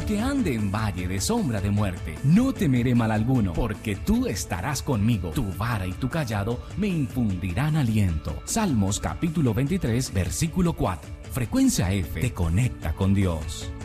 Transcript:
Aunque ande en valle de sombra de muerte, no temeré mal alguno, porque tú estarás conmigo. Tu vara y tu cayado me infundirán aliento. Salmos capítulo 23, versículo 4. Frecuencia F te conecta con Dios.